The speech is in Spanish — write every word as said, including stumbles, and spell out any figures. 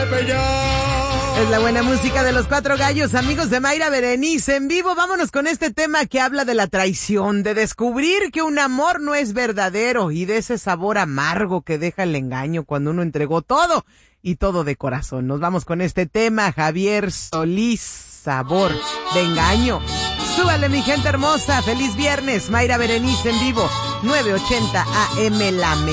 Cepellar. Es la buena música de los Cuatro Gallos, amigos de Mayra Berenice en vivo. Vámonos con este tema que habla de la traición, de descubrir que un amor no es verdadero y de ese sabor amargo que deja el engaño cuando uno entregó todo y todo de corazón. Nos vamos con este tema, Javier Solís, Sabor de Engaño. Súbale, mi gente hermosa, feliz viernes, Mayra Berenice en vivo, nueve ochenta A M La